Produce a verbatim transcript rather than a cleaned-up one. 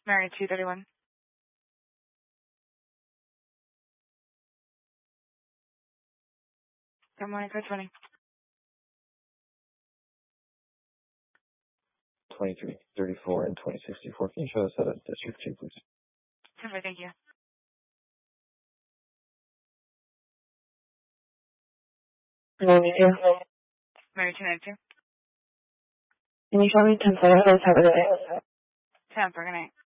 Mary two thirty-one. Good morning, code twenty. twenty-three thirty-four and twenty sixty-four. Can you show us that at District two, please? Okay, thank you. ninety-two. Mary two ninety-two. Can you show me ten photos of the day? ten for good night.